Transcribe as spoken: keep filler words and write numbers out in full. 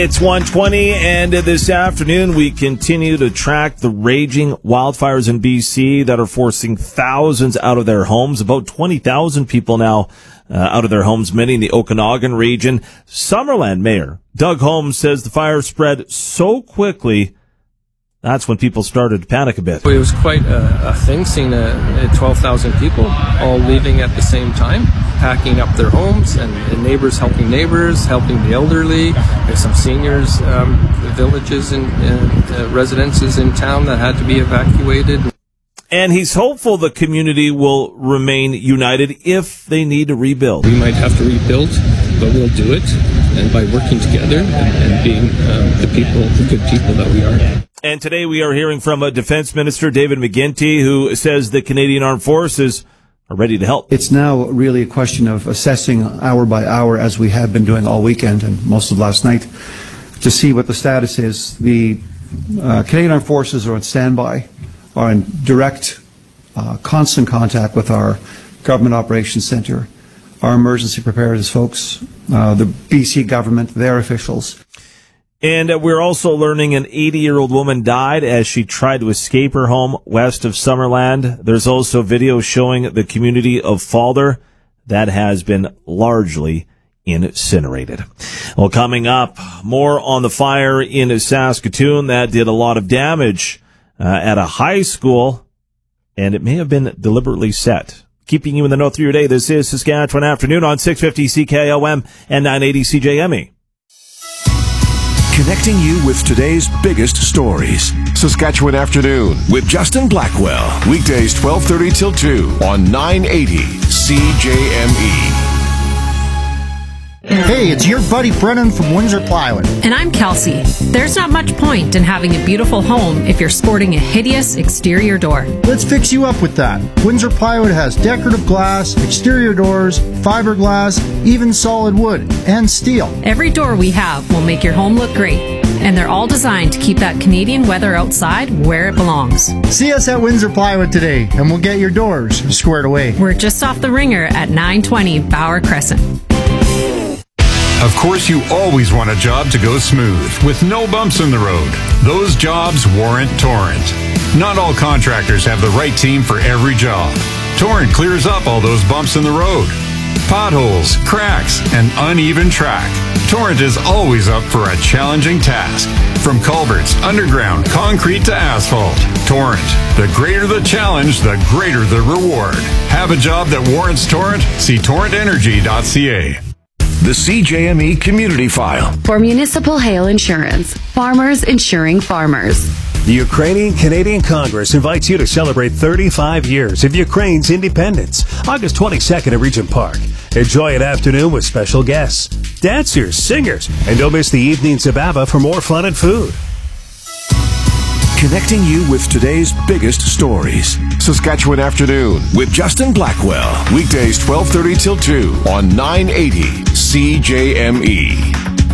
It's one twenty, and this afternoon we continue to track the raging wildfires in B C that are forcing thousands out of their homes. About twenty thousand people now uh, out of their homes, many in the Okanagan region. Summerland Mayor Doug Holmes says the fire spread so quickly, that's when people started to panic a bit. It was quite a, a thing, seeing uh, twelve thousand people all leaving at the same time, packing up their homes, and, and neighbors helping neighbors, helping the elderly. There's some seniors, um, villages and, and uh, residences in town that had to be evacuated. And he's hopeful the community will remain united if they need to rebuild. We might have to rebuild, but we'll do it, and by working together and, and being um, the people, the good people that we are. And today we are hearing from a Defense Minister, David McGuinty, who says the Canadian Armed Forces are ready to help. It's now really a question of assessing hour by hour, as we have been doing all weekend and most of last night, to see what the status is. The uh, Canadian Armed Forces are on standby, are in direct, uh, constant contact with our Government Operations Centre, our emergency preparedness folks, uh, the B C government, their officials. And uh, we're also learning an eighty-year-old woman died as she tried to escape her home west of Summerland. There's also video showing the community of Falder that has been largely incinerated. Well, coming up, more on the fire in Saskatoon that did a lot of damage uh, at a high school, and it may have been deliberately set. Keeping you in the know through your day, this is Saskatchewan Afternoon on six fifty C K O M and nine eighty C J M E. Connecting you with today's biggest stories. Saskatchewan Afternoon with Justin Blackwell. Weekdays twelve thirty till two on nine eighty C J M E. Hey, it's your buddy Brennan from Windsor Plywood. And I'm Kelsey. There's not much point in having a beautiful home if you're sporting a hideous exterior door. Let's fix you up with that. Windsor Plywood has decorative glass, exterior doors, fiberglass, even solid wood, and steel. Every door we have will make your home look great. And they're all designed to keep that Canadian weather outside where it belongs. See us at Windsor Plywood today, and we'll get your doors squared away. We're just off the ringer at nine twenty Bauer Crescent. Of course, you always want a job to go smooth, with no bumps in the road. Those jobs warrant Torrent. Not all contractors have the right team for every job. Torrent clears up all those bumps in the road. Potholes, cracks, and uneven track. Torrent is always up for a challenging task. From culverts, underground, concrete to asphalt. Torrent. The greater the challenge, the greater the reward. Have a job that warrants Torrent? See torrent energy dot c a. The C J M E Community File. For Municipal Hail Insurance, farmers insuring farmers. The Ukrainian-Canadian Congress invites you to celebrate thirty-five years of Ukraine's independence, August twenty-second at Regent Park. Enjoy an afternoon with special guests, dancers, singers, and don't miss the evening Zabava for more fun and food. Connecting you with today's biggest stories. Saskatchewan Afternoon with Justin Blackwell. Weekdays twelve thirty till two on nine eighty C J M E.